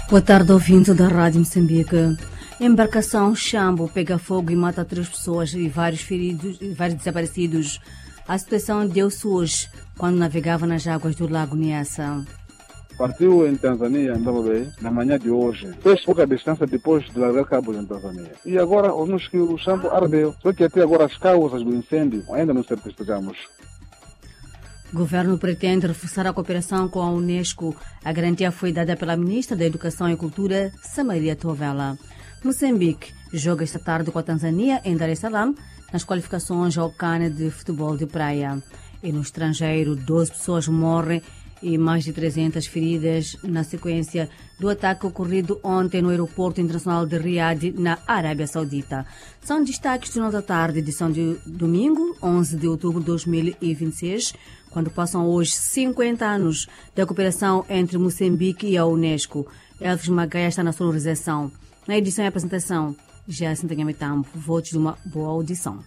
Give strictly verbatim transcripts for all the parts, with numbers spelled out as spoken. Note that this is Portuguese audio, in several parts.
Boa tarde, ouvinte da Rádio Moçambique. Embarcação Xambo pega fogo e mata três pessoas e vários feridos e vários desaparecidos. A situação deu-se hoje, quando navegava nas águas do Lago Niassa. Partiu em Tanzânia, em Ndamabei, na manhã de hoje. Fez pouca distância depois de largar cabos em Tanzânia. E agora, ouvimos que o Xambo ardeu. Só que até agora as causas do incêndio ainda não certificamos. O governo pretende reforçar a cooperação com a Unesco. A garantia foi dada pela ministra da Educação e Cultura, Samaria Tovela. Moçambique joga esta tarde com a Tanzânia em Dar es Salaam nas qualificações ao CAN de futebol de praia. E no estrangeiro, doze pessoas morrem e mais de trezentas feridas na sequência do ataque ocorrido ontem no aeroporto internacional de Riad, na Arábia Saudita. São destaques do Jornal da Tarde, edição de domingo, onze de outubro de dois mil e vinte e seis, quando passam hoje cinquenta anos da cooperação entre Moçambique e a Unesco. Elvis Magaia está na sonorização. Na edição e apresentação, já se entende Mitambo. Votos de uma boa audição.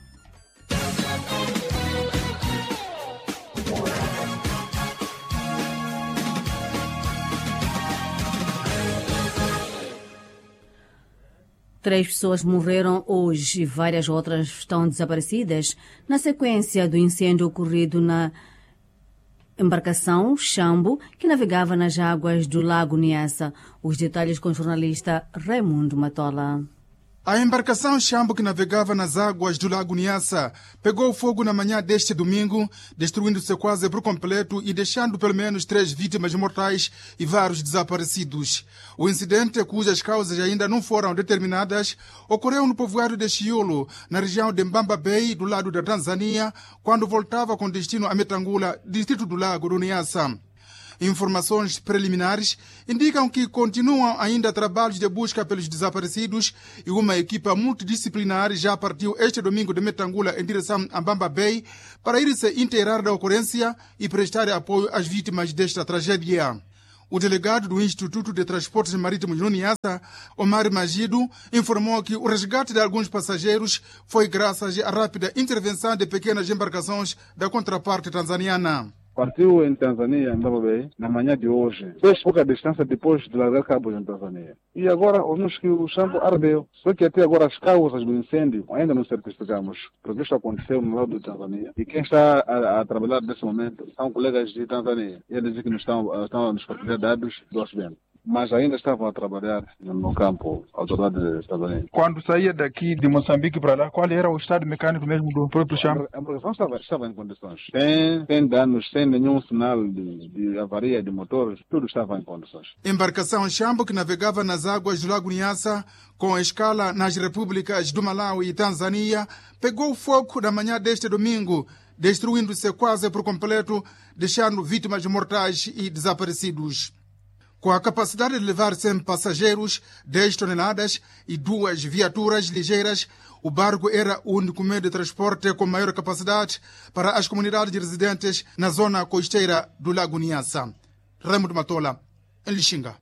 Três pessoas morreram hoje e várias outras estão desaparecidas na sequência do incêndio ocorrido na embarcação Xambo, que navegava nas águas do Lago Niassa. Os detalhes com o jornalista Raimundo Matola. A embarcação Xambo, que navegava nas águas do Lago Niassa, pegou fogo na manhã deste domingo, destruindo-se quase por completo e deixando pelo menos três vítimas mortais e vários desaparecidos. O incidente, cujas causas ainda não foram determinadas, ocorreu no povoado de Chiolo, na região de Mbamba Bay, do lado da Tanzânia, quando voltava com destino a Metangula, distrito do Lago do Niassa. Informações preliminares indicam que continuam ainda trabalhos de busca pelos desaparecidos e uma equipa multidisciplinar já partiu este domingo de Metangula em direção a Mbamba Bay para ir se inteirar da ocorrência e prestar apoio às vítimas desta tragédia. O delegado do Instituto de Transportes Marítimos no Niassa, Omar Magido, informou que o resgate de alguns passageiros foi graças à rápida intervenção de pequenas embarcações da contraparte tanzaniana. Partiu em Tanzânia, em Ndamabei, na manhã de hoje. Fez pouca distância depois de largar cabos em Tanzânia. E agora, ouvimos que o Xambo ardeu. Só que até agora as causas do incêndio ainda não certificamos, porque isto aconteceu no lado de Tanzânia. E quem está a, a trabalhar nesse momento são colegas de Tanzânia. Eles dizem que não estão, estão a nos partilhar dados do acidente, mas ainda estavam a trabalhar no campo, autoridade de Tanzânia. Quando saía daqui de Moçambique para lá, qual era o estado mecânico mesmo do próprio Xambo? A embarcação estava, estava em condições. Sem, sem danos, sem nenhum sinal de, de avaria de motores, tudo estava em condições. Embarcação Xambo, que navegava nas águas do Lago Niassa, com escala nas repúblicas do Malawi e Tanzânia, pegou fogo na manhã deste domingo, destruindo-se quase por completo, deixando vítimas mortais e desaparecidos. Com a capacidade de levar cem passageiros, dez toneladas e duas viaturas ligeiras, o barco era o único meio de transporte com maior capacidade para as comunidades residentes na zona costeira do Lago Niassa. Raimundo Matola, em Lixinga.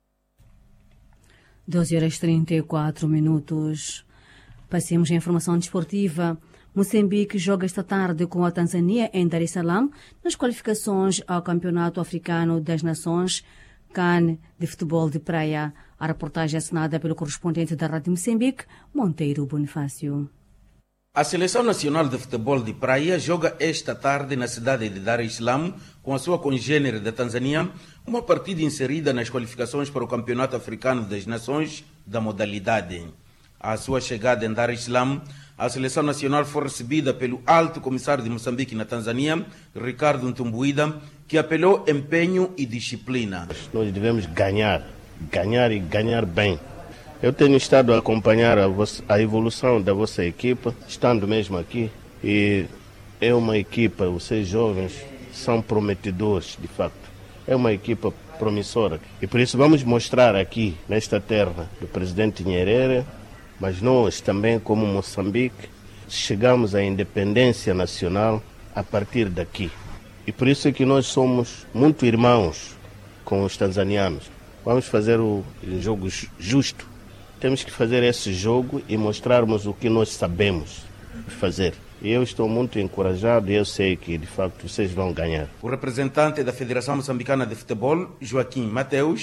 doze horas e trinta e quatro minutos. Passemos à informação desportiva. Moçambique joga esta tarde com a Tanzânia em Dar es Salaam nas qualificações ao Campeonato Africano das Nações CAN de futebol de praia. A reportagem é assinada pelo correspondente da Rádio Moçambique, Monteiro Bonifácio. A Seleção Nacional de Futebol de Praia joga esta tarde na cidade de Dar es Salaam com a sua congênere da Tanzânia, uma partida inserida nas qualificações para o Campeonato Africano das Nações da modalidade. À sua chegada em Dar es Salaam, a Seleção Nacional foi recebida pelo Alto Comissário de Moçambique na Tanzânia, Ricardo Ntumbuida, que apelou empenho e disciplina. Nós devemos ganhar, ganhar e ganhar bem. Eu tenho estado a acompanhar a, vossa, a evolução da vossa equipa, estando mesmo aqui, e é uma equipa, vocês jovens são prometedores, de facto. É uma equipa promissora. E por isso vamos mostrar aqui, nesta terra do presidente Nyerere, mas nós também, como Moçambique, chegamos à independência nacional a partir daqui. E por isso é que nós somos muito irmãos com os tanzanianos. Vamos fazer o jogo justo. Temos que fazer esse jogo e mostrarmos o que nós sabemos fazer. E eu estou muito encorajado e eu sei que, de facto, vocês vão ganhar. O representante da Federação Moçambicana de Futebol, Joaquim Mateus,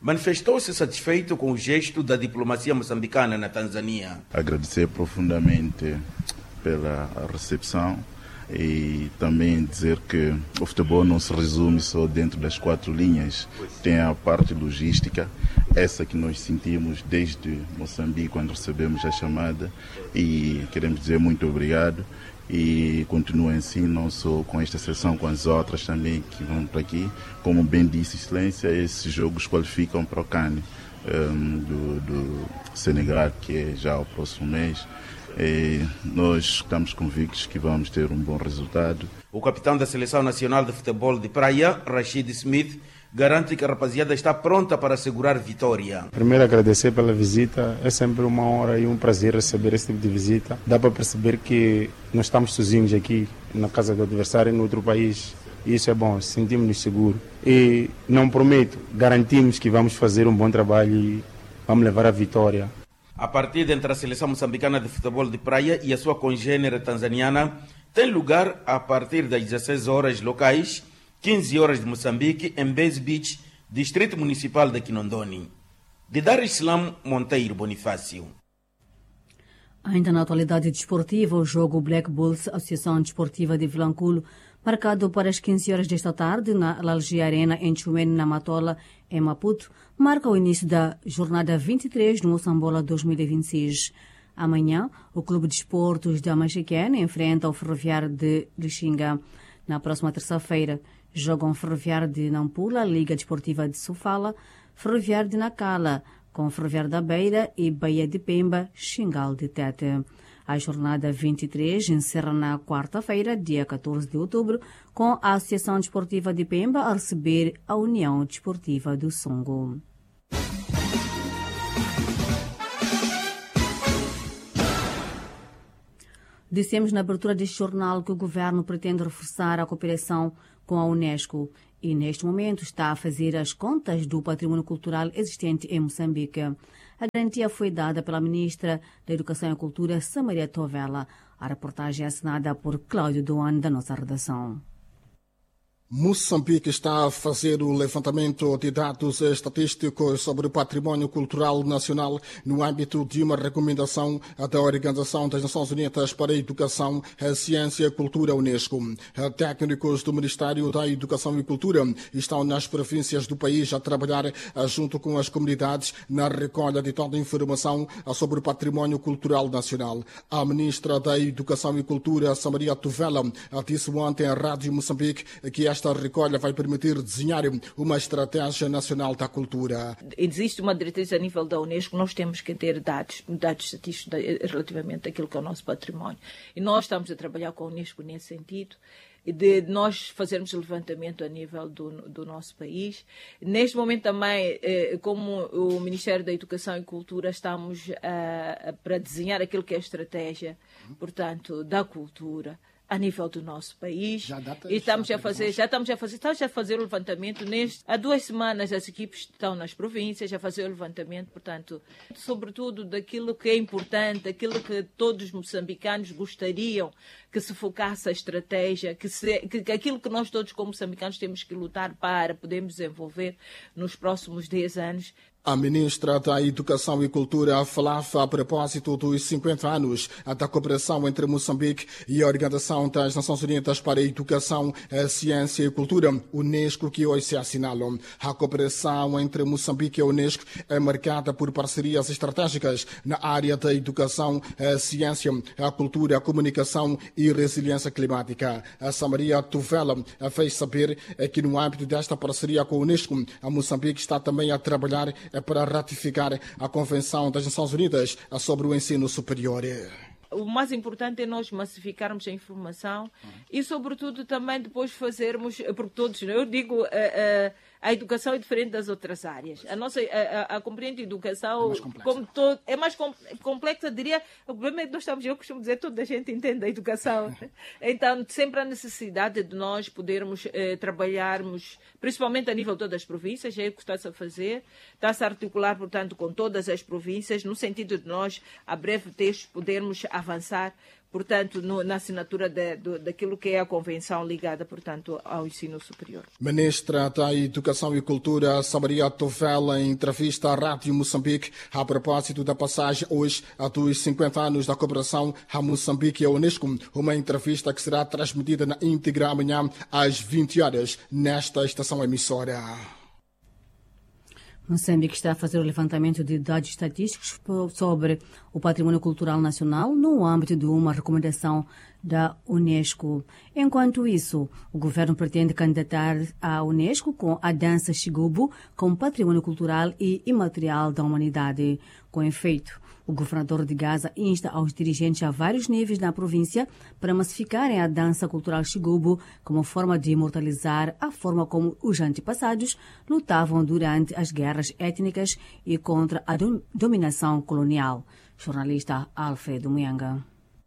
manifestou-se satisfeito com o gesto da diplomacia moçambicana na Tanzânia. Agradecer profundamente pela recepção e também dizer que o futebol não se resume só dentro das quatro linhas, tem a parte logística, essa que nós sentimos desde Moçambique quando recebemos a chamada, e queremos dizer muito obrigado e continuem assim, não só com esta sessão, com as outras também que vão para aqui. Como bem disse Excelência, esses jogos qualificam para o CAN um, do, do Senegal, que é já o próximo mês. E nós estamos convictos que vamos ter um bom resultado. O capitão da Seleção Nacional de Futebol de Praia, Rashid Smith, garante que a rapaziada está pronta para assegurar vitória. Primeiro, agradecer pela visita. É sempre uma honra e um prazer receber esse tipo de visita. Dá para perceber que nós estamos sozinhos aqui na casa do adversário em outro país. E isso é bom, sentimos-nos seguros. E não prometo, garantimos que vamos fazer um bom trabalho e vamos levar a vitória. A partida entre a Seleção Moçambicana de Futebol de Praia e a sua congênere tanzaniana tem lugar a partir das dezesseis horas locais, quinze horas de Moçambique, em Mbezi Beach, distrito municipal de Kinondoni. De Dar es Salaam, Monteiro Bonifácio. Ainda na atualidade desportiva, o jogo Black Bulls, Associação Desportiva de Vilanculo, marcado para as quinze horas desta tarde na Lalgia Arena em Chumene, na Matola, em Maputo, marca o início da jornada vinte e três do Moçambola dois mil e vinte e seis. Amanhã, o Clube de Esportes da Machiquene enfrenta o Ferroviário de Lixinga. Na próxima terça-feira, jogam Ferroviário de Nampula, Liga Desportiva de Sofala, Ferroviário de Nacala, com Ferroviário da Beira e Baía de Pemba, Xingal de Tete. A jornada vinte e três encerra na quarta-feira, dia catorze de outubro, com a Associação Desportiva de Pemba a receber a União Desportiva do Songo. Dissemos na abertura deste jornal que o governo pretende reforçar a cooperação com a Unesco e, neste momento, está a fazer as contas do patrimônio cultural existente em Moçambique. A garantia foi dada pela ministra da Educação e Cultura, Samaria Tovela. A reportagem é assinada por Cláudio Doan, da nossa redação. Moçambique está a fazer o levantamento de dados estatísticos sobre o património cultural nacional no âmbito de uma recomendação da Organização das Nações Unidas para a Educação, a Ciência e a Cultura, Unesco. Técnicos do Ministério da Educação e Cultura estão nas províncias do país a trabalhar junto com as comunidades na recolha de toda a informação sobre o património cultural nacional. A ministra da Educação e Cultura, Samaria Tovela, disse ontem à Rádio Moçambique que esta recolha vai permitir desenhar uma estratégia nacional da cultura. Existe uma diretriz a nível da Unesco, nós temos que ter dados, dados estatísticos relativamente àquilo que é o nosso património. E nós estamos a trabalhar com a Unesco nesse sentido, de nós fazermos levantamento a nível do, do nosso país. Neste momento também, como o Ministério da Educação e Cultura, estamos a, a, para desenhar aquilo que é a estratégia, portanto, da cultura a nível do nosso país. Já e estamos a fazer, já estamos a fazer, estamos a fazer o levantamento neste. Há duas semanas as equipes estão nas províncias a fazer o levantamento, portanto, sobretudo daquilo que é importante, aquilo que todos os moçambicanos gostariam que se focasse a estratégia, que, se, que, que aquilo que nós todos como moçambicanos temos que lutar para podermos desenvolver nos próximos dez anos. A ministra da Educação e Cultura falava a propósito dos cinquenta anos da cooperação entre Moçambique e a Organização das Nações Unidas para a Educação, a Ciência e a Cultura, Unesco, que hoje se assinalam. A cooperação entre Moçambique e a Unesco é marcada por parcerias estratégicas na área da educação, a ciência, a cultura, a comunicação e resiliência climática. A Samaria Tovela fez saber que no âmbito desta parceria com a Unesco, a Moçambique está também a trabalhar para ratificar a Convenção das Nações Unidas sobre o ensino superior. O mais importante é nós massificarmos a informação uhum. e, sobretudo, também depois fazermos, porque todos, eu digo, a, a, a educação é diferente das outras áreas. A nossa, a, a, a compreende educação é mais como todo, é mais complexa, diria. O problema é que nós estamos, eu costumo dizer, toda a gente entende a educação. Então, sempre há necessidade de nós podermos eh, trabalharmos, principalmente a nível de todas as províncias, é o que está-se a fazer, está-se a articular, portanto, com todas as províncias, no sentido de nós, a breve texto, podermos avançar portanto, no, na assinatura de, de, daquilo que é a convenção ligada, portanto, ao ensino superior. Ministra da Educação e Cultura, Samaria Tovela, em entrevista à Rádio Moçambique, a propósito da passagem hoje a dos cinquenta anos da cooperação a Moçambique e a Unesco, uma entrevista que será transmitida na íntegra amanhã às vinte horas nesta estação emissora. Moçambique está a fazer o levantamento de dados estatísticos sobre o patrimônio cultural nacional no âmbito de uma recomendação da Unesco. Enquanto isso, o governo pretende candidatar a Unesco com a dança Xigubu como patrimônio cultural e imaterial da humanidade. Com efeito, o governador de Gaza insta aos dirigentes a vários níveis na província para massificarem a dança cultural Xigubu como forma de imortalizar a forma como os antepassados lutavam durante as guerras étnicas e contra a dominação colonial. Jornalista Alfredo Muyanga.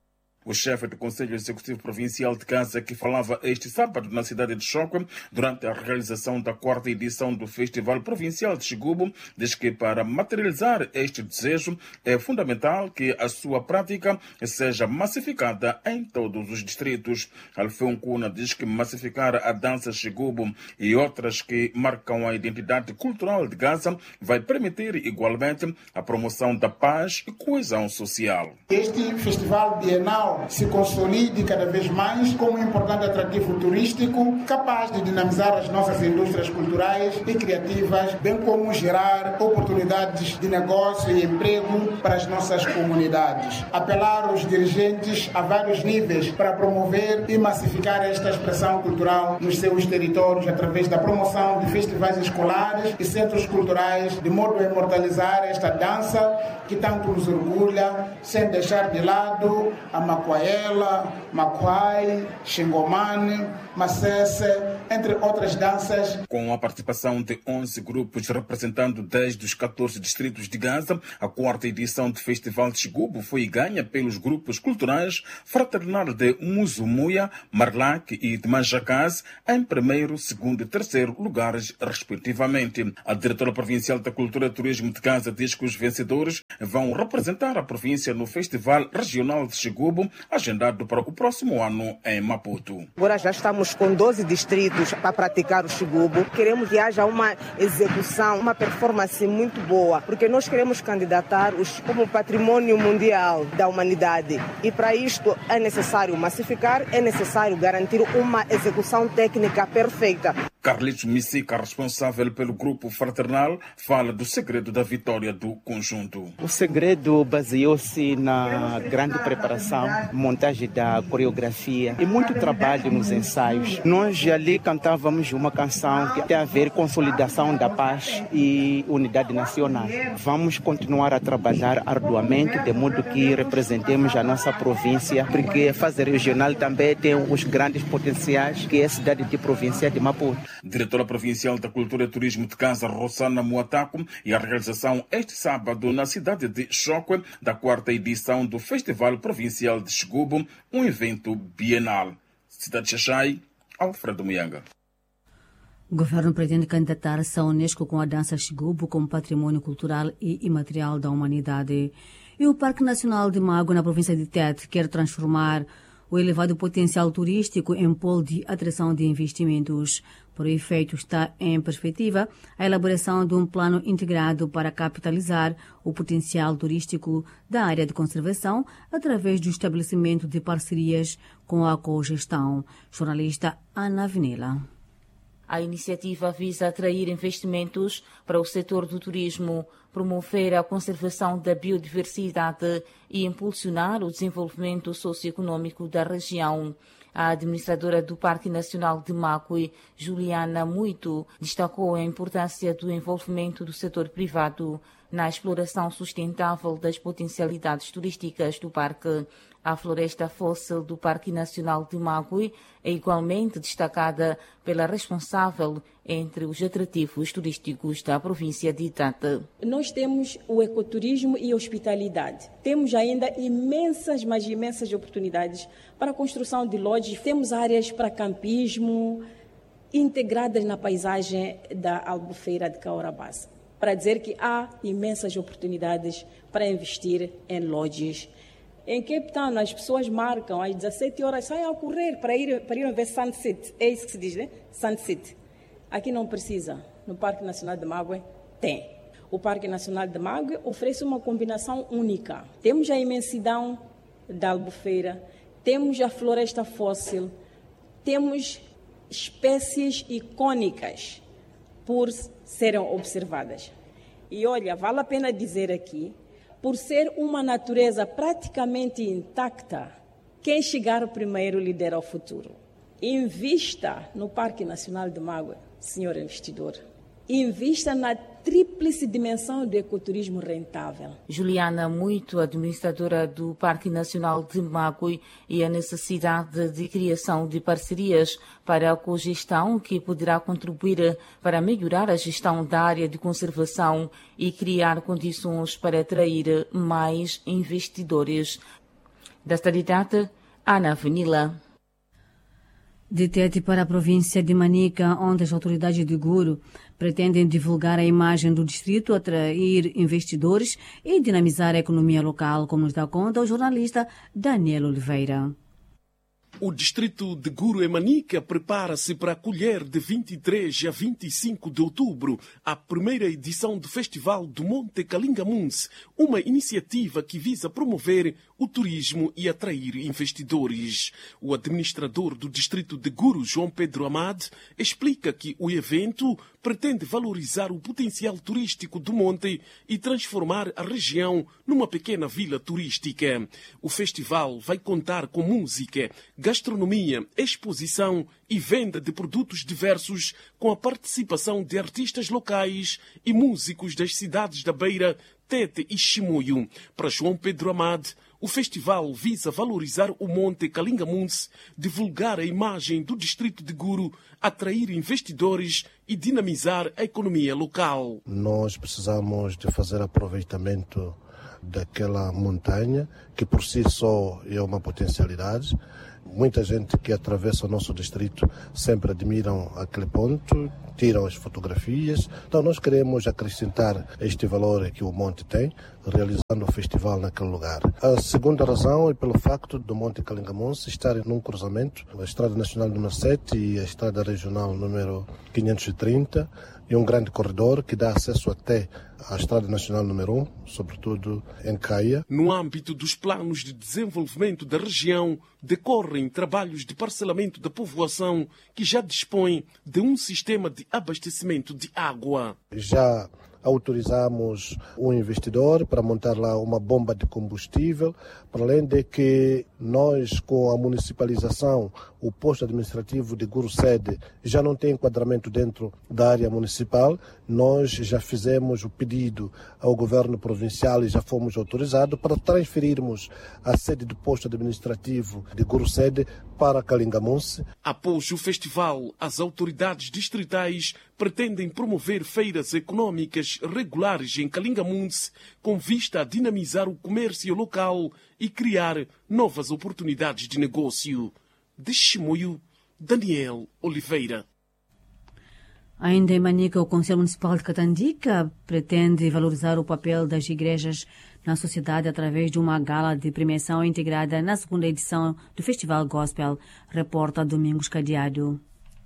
O chefe do Conselho Executivo Provincial de Gaza, que falava este sábado na cidade de Chocó, durante a realização da quarta edição do Festival Provincial de Xigubu, diz que para materializar este desejo é fundamental que a sua prática seja massificada em todos os distritos. Alfeu Cuna diz que massificar a dança Xigubu e outras que marcam a identidade cultural de Gaza vai permitir igualmente a promoção da paz e coesão social. Este festival bienal se consolide cada vez mais como um importante atrativo turístico, capaz de dinamizar as nossas indústrias culturais e criativas, bem como gerar oportunidades de negócio e emprego para as nossas comunidades. Apelar os dirigentes a vários níveis para promover e massificar esta expressão cultural nos seus territórios através da promoção de festivais escolares e centros culturais, de modo a imortalizar esta dança que tanto nos orgulha, sem deixar de lado a Macuaela, Macuai, Xingomane, Macesse, entre outras danças. Com a participação de onze grupos representando dez dos catorze distritos de Gaza, a quarta edição do Festival de Xigubu foi ganha pelos grupos culturais Fraternal de Muzumuia, Marlac e de Manjacaz, em primeiro, segundo e terceiro lugares, respectivamente. A diretora provincial da Cultura e Turismo de Gaza diz que os vencedores vão representar a província no Festival Regional de Xigubu, agendado para o próximo ano em Maputo. Agora já estamos com doze distritos para praticar o Xigubu. Queremos que haja uma execução, uma performance muito boa, porque nós queremos candidatar-os como patrimônio mundial da humanidade. E para isto é necessário massificar, é necessário garantir uma execução técnica perfeita. Carlitos Missica, responsável pelo grupo Fraternal, fala do segredo da vitória do conjunto. O segredo baseou-se na grande preparação, montagem da coreografia e muito trabalho nos ensaios. Nós ali cantávamos uma canção que tem a ver com consolidação da paz e unidade nacional. Vamos continuar a trabalhar arduamente, de modo que representemos a nossa província, porque a fase regional também tem os grandes potenciais, que é a cidade de província de Maputo. Diretora Provincial da Cultura e Turismo de Gaza, Rosana Muataco, e a realização este sábado na cidade de Chocó da quarta edição do Festival Provincial de Xigubu, um evento bienal. Cidade de Xaxai, Alfredo Muyanga. O governo pretende candidatar-se à Unesco com a dança Xigubu como patrimônio cultural e imaterial da humanidade. E o Parque Nacional de Mago, na província de Tete, quer transformar o elevado potencial turístico em polo de atração de investimentos. Por efeito, está em perspectiva a elaboração de um plano integrado para capitalizar o potencial turístico da área de conservação através do estabelecimento de parcerias com a cogestão. Jornalista Ana Vinela. A iniciativa visa atrair investimentos para o setor do turismo, promover a conservação da biodiversidade e impulsionar o desenvolvimento socioeconômico da região. A administradora do Parque Nacional de Macui, Juliana Muito, destacou a importância do envolvimento do setor privado na exploração sustentável das potencialidades turísticas do parque. A floresta fóssil do Parque Nacional de Macui é igualmente destacada pela responsável entre os atrativos turísticos da província de Tete. Nós temos o ecoturismo e a hospitalidade. Temos ainda imensas, mas imensas oportunidades para a construção de lojas. Temos áreas para campismo integradas na paisagem da Albufeira de Caorabassa, para dizer que há imensas oportunidades para investir em lojas. Em Cape Town, as pessoas marcam às dezassete horas, saem a correr para ir, para ir ver Sunset. É isso que se diz, né? Sunset. Aqui não precisa. No Parque Nacional de Mague tem. O Parque Nacional de Mague oferece uma combinação única. Temos a imensidão da Albufeira, temos a floresta fóssil, temos espécies icônicas por serem observadas. E olha, vale a pena dizer aqui, por ser uma natureza praticamente intacta, quem chegar primeiro lidera o futuro. Invista no Parque Nacional de Mague, senhor investidor. Invista na tríplice dimensão do ecoturismo rentável. Juliana Muito, administradora do Parque Nacional de Mague, e a necessidade de criação de parcerias para a cogestão que poderá contribuir para melhorar a gestão da área de conservação e criar condições para atrair mais investidores. Da cidade, Ana Vanilla. De Tete para a província de Manica, onde as autoridades de Guru pretendem divulgar a imagem do distrito, atrair investidores e dinamizar a economia local, como nos dá conta o jornalista Daniel Oliveira. O distrito de Guru e Manica prepara-se para acolher de vinte e três a vinte e cinco de outubro a primeira edição do Festival do Monte Kalingamuns, uma iniciativa que visa promover o turismo e atrair investidores. O administrador do distrito de Guru, João Pedro Amad, explica que o evento pretende valorizar o potencial turístico do monte e transformar a região numa pequena vila turística. O festival vai contar com música, gastronomia, exposição e venda de produtos diversos, com a participação de artistas locais e músicos das cidades da Beira, Tete e Chimoio. Para João Pedro Amad, o festival visa valorizar o Monte Kalingamuns, divulgar a imagem do distrito de Guru, atrair investidores e dinamizar a economia local. Nós precisamos de fazer aproveitamento daquela montanha, que por si só é uma potencialidade. Muita gente que atravessa o nosso distrito sempre admiram aquele ponto, tiram as fotografias. Então nós queremos acrescentar este valor que o monte tem, realizando o festival naquele lugar. A segunda razão é pelo facto do Monte Kalingamuns estar num cruzamento, a Estrada Nacional número sete e a Estrada Regional número quinhentos e trinta, e um grande corredor que dá acesso até à Estrada Nacional número um, sobretudo em Caia. No âmbito dos planos de desenvolvimento da região, decorrem trabalhos de parcelamento da povoação que já dispõe de um sistema de abastecimento de água. Já autorizamos um investidor para montar lá uma bomba de combustível, para além de que nós, com a municipalização, o posto administrativo de Guru Sede já não tem enquadramento dentro da área municipal. Nós já fizemos o pedido ao governo provincial e já fomos autorizados para transferirmos a sede do posto administrativo de Guru Sede para Kalingamuns. Após o festival, as autoridades distritais pretendem promover feiras econômicas regulares em Kalingamuns, com vista a dinamizar o comércio local e criar novas oportunidades de negócio. De Chimoio, Daniel Oliveira. Ainda em Manica, o Conselho Municipal de Catandica pretende valorizar o papel das igrejas na sociedade através de uma gala de premiação integrada na segunda edição do Festival Gospel, reporta Domingos Cadeado.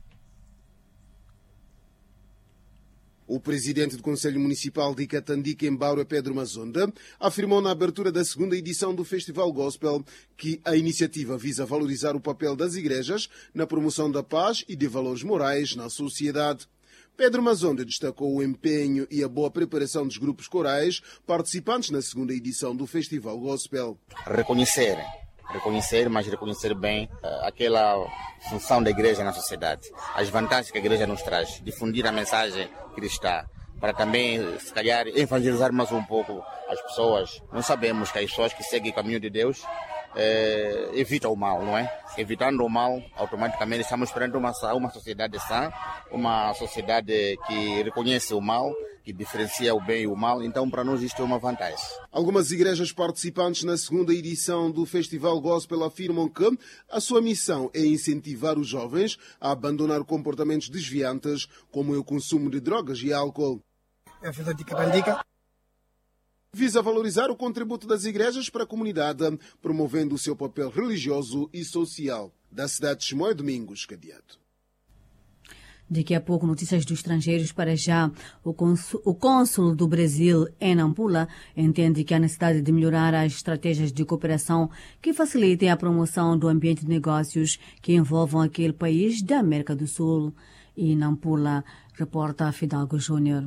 O presidente do Conselho Municipal de Catandica, em Baura, Pedro Mazonda, afirmou na abertura da segunda edição do Festival Gospel que a iniciativa visa valorizar o papel das igrejas na promoção da paz e de valores morais na sociedade. Pedro Mazonda destacou o empenho e a boa preparação dos grupos corais participantes na segunda edição do Festival Gospel. Reconhecer, reconhecer, mas reconhecer bem uh, aquela função da igreja na sociedade, as vantagens que a igreja nos traz, difundir a mensagem cristã, para também, se calhar, evangelizar mais um pouco as pessoas. Nós sabemos que as pessoas que seguem o caminho de Deus é, evitam o mal, não é? Evitando o mal, automaticamente estamos perante uma, uma sociedade sã, uma sociedade que reconhece o mal, que diferencia o bem e o mal, então para nós isto é uma vantagem. Algumas igrejas participantes na segunda edição do Festival Gospel afirmam que a sua missão é incentivar os jovens a abandonar comportamentos desviantes, como o consumo de drogas e álcool. A vila de Catandica visa valorizar o contributo das igrejas para a comunidade, promovendo o seu papel religioso e social. Da cidade de Chimoio, Domingos Cadeado. Daqui a pouco, notícias dos estrangeiros. Para já, o cônsul, o cônsul do Brasil em Nampula entende que há necessidade de melhorar as estratégias de cooperação que facilitem a promoção do ambiente de negócios que envolvam aquele país da América do Sul. E Nampula, reporta Fidalgo Júnior.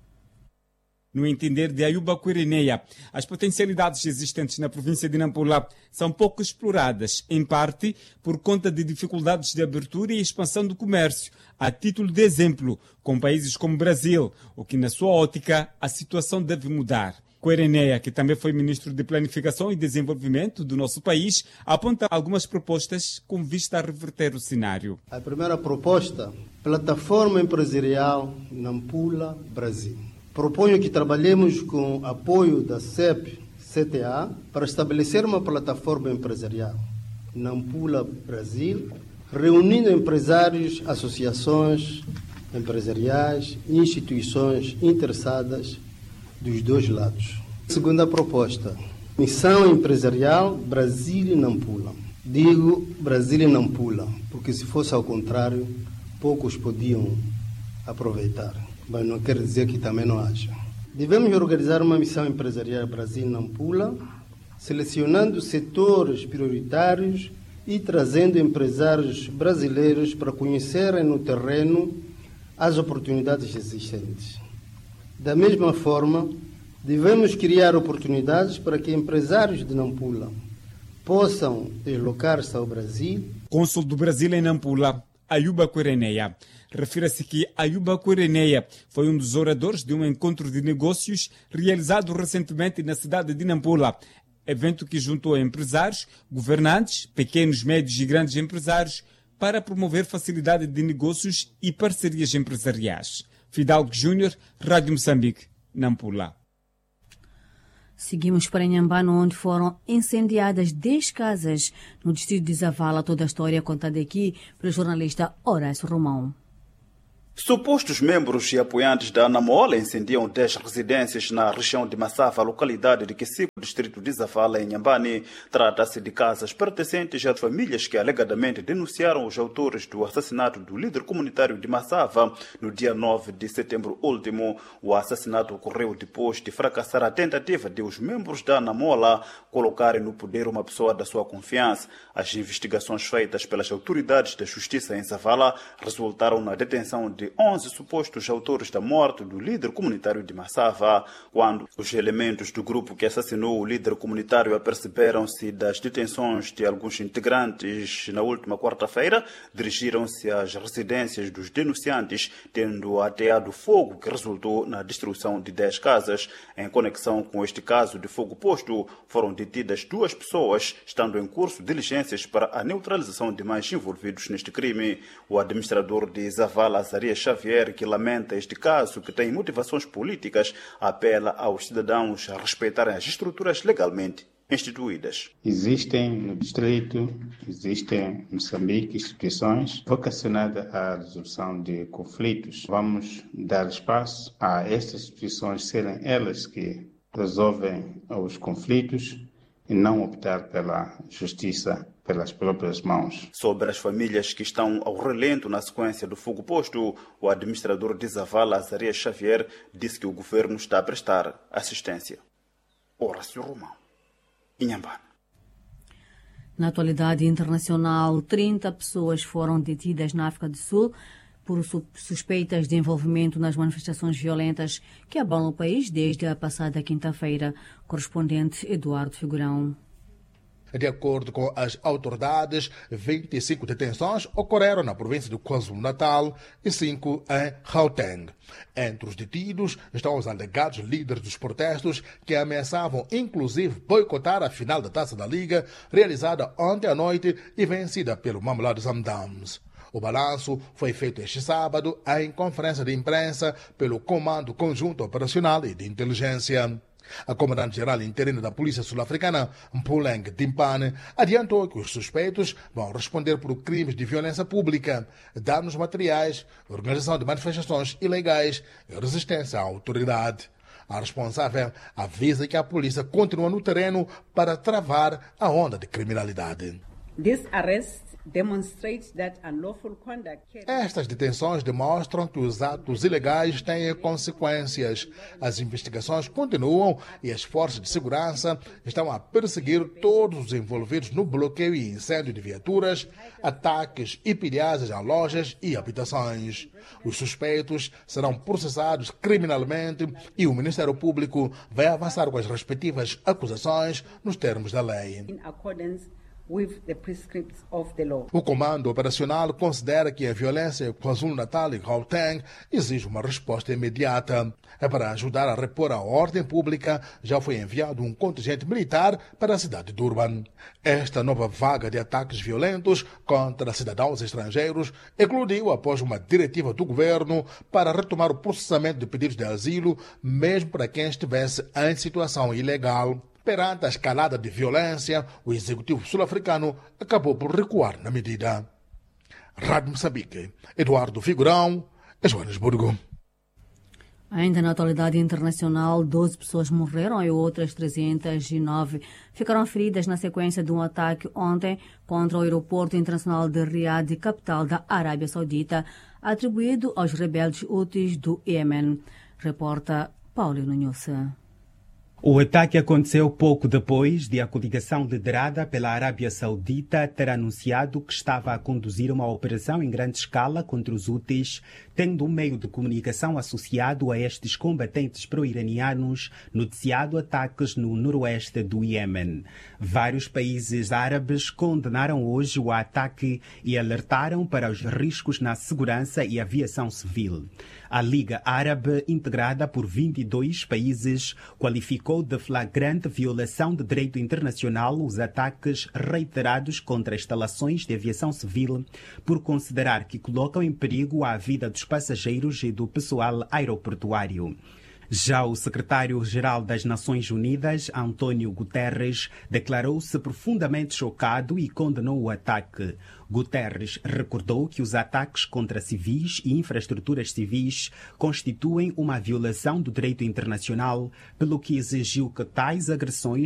No entender de Ayuba Quireneia, as potencialidades existentes na província de Nampula são pouco exploradas, em parte por conta de dificuldades de abertura e expansão do comércio, a título de exemplo, com países como Brasil, o que, na sua ótica, a situação deve mudar. Quireneia, que também foi ministro de Planificação e Desenvolvimento do nosso país, aponta algumas propostas com vista a reverter o cenário. A primeira proposta, Plataforma Empresarial Nampula Brasil. Proponho que trabalhemos com apoio da C E P C T A para estabelecer uma plataforma empresarial Nampula Brasil, reunindo empresários, associações empresariais e instituições interessadas dos dois lados. Segunda proposta, Missão Empresarial Brasil e Nampula. Digo Brasil e Nampula, porque se fosse ao contrário, poucos podiam aproveitar. Mas não quer dizer que também não haja. Devemos organizar uma missão empresarial Brasil-Nampula, selecionando setores prioritários e trazendo empresários brasileiros para conhecerem no terreno as oportunidades existentes. Da mesma forma, devemos criar oportunidades para que empresários de Nampula possam deslocar-se ao Brasil. Cônsul do Brasil em Nampula, Ayuba Quireneia. Refere-se que Ayuba Quireneia foi um dos oradores de um encontro de negócios realizado recentemente na cidade de Nampula, evento que juntou empresários, governantes, pequenos, médios e grandes empresários para promover facilidade de negócios e parcerias empresariais. Fidalgo Júnior, Rádio Moçambique, Nampula. Seguimos para Inhambane, onde foram incendiadas dez casas no distrito de Zavala. Toda a história contada aqui pelo jornalista Horácio Romão. Supostos membros e apoiantes da Anamola incendiam dez residências na região de Massava, localidade de Quesico, distrito de Zavala, em Inhambane. Trata-se de casas pertencentes a famílias que alegadamente denunciaram os autores do assassinato do líder comunitário de Massava no dia nove de setembro último. O assassinato ocorreu depois de fracassar a tentativa de os membros da Anamola colocarem no poder uma pessoa da sua confiança. As investigações feitas pelas autoridades da justiça em Zavala resultaram na detenção de onze supostos autores da morte do líder comunitário de Massava. Quando os elementos do grupo que assassinou o líder comunitário aperceberam-se das detenções de alguns integrantes na última quarta-feira, dirigiram-se às residências dos denunciantes, tendo ateado fogo que resultou na destruição de dez casas. Em conexão com este caso de fogo posto, foram detidas duas pessoas, estando em curso diligências para a neutralização de mais envolvidos neste crime. O administrador de Zavala, Azarias Xavier, que lamenta este caso, que tem motivações políticas, apela aos cidadãos a respeitarem as estruturas legalmente instituídas. Existem no distrito, existem em Moçambique instituições vocacionadas à resolução de conflitos. Vamos dar espaço a estas instituições serem elas que resolvem os conflitos e não optar pela justiça pelas próprias mãos. Sobre as famílias que estão ao relento na sequência do fogo posto, o administrador de Zavala, Azarias Xavier, disse que o governo está a prestar assistência. Horácio Romão, Inhambane. Na atualidade internacional, trinta pessoas foram detidas na África do Sul por suspeitas de envolvimento nas manifestações violentas que abalam o país desde a passada quinta-feira. Correspondente Eduardo Figurão. De acordo com as autoridades, vinte e cinco detenções ocorreram na província do KwaZulu-Natal e cinco em Gauteng. Entre os detidos estão os alegados líderes dos protestos que ameaçavam inclusive boicotar a final da Taça da Liga, realizada ontem à noite e vencida pelo Mamelodi Sundowns. O balanço foi feito este sábado em conferência de imprensa pelo Comando Conjunto Operacional e de Inteligência. A comandante-geral interina da Polícia Sul-Africana, Mpuleng Timpane, adiantou que os suspeitos vão responder por crimes de violência pública, danos materiais, organização de manifestações ilegais e resistência à autoridade. A responsável avisa que a polícia continua no terreno para travar a onda de criminalidade. This arrest demonstrates that unlawful conduct. Estas detenções demonstram que os atos ilegais têm consequências. As investigações continuam e as forças de segurança estão a perseguir todos os envolvidos no bloqueio e incêndio de viaturas, ataques e pilhagens a lojas e habitações. Os suspeitos serão processados criminalmente e o Ministério Público vai avançar com as respectivas acusações nos termos da lei. In accordance with the prescripts of the law. O Comando Operacional considera que a violência em KwaZulu-Natal e Gauteng exige uma resposta imediata. Para ajudar a repor a ordem pública, já foi enviado um contingente militar para a cidade de Durban. Esta nova vaga de ataques violentos contra cidadãos estrangeiros eclodiu após uma diretiva do governo para retomar o processamento de pedidos de asilo, mesmo para quem estivesse em situação ilegal. Perante a escalada de violência, o executivo sul-africano acabou por recuar na medida. Rádio Moçambique, Eduardo Figurão, Joanesburgo. Ainda na atualidade internacional, doze pessoas morreram e outras trezentas e nove ficaram feridas na sequência de um ataque ontem contra o aeroporto internacional de Riad, capital da Arábia Saudita, atribuído aos rebeldes Houthis do Iêmen. Reporta Paulo Nunes. O ataque aconteceu pouco depois de a coligação liderada pela Arábia Saudita ter anunciado que estava a conduzir uma operação em grande escala contra os Houthis, tendo um meio de comunicação associado a estes combatentes pro-iranianos noticiado ataques no noroeste do Iêmen. Vários países árabes condenaram hoje o ataque e alertaram para os riscos na segurança e aviação civil. A Liga Árabe, integrada por vinte e dois países, qualificou de flagrante violação de direito internacional os ataques reiterados contra instalações de aviação civil, por considerar que colocam em perigo a vida dos passageiros e do pessoal aeroportuário. Já o secretário-geral das Nações Unidas, António Guterres, declarou-se profundamente chocado e condenou o ataque. Guterres recordou que os ataques contra civis e infraestruturas civis constituem uma violação do direito internacional, pelo que exigiu que tais agressões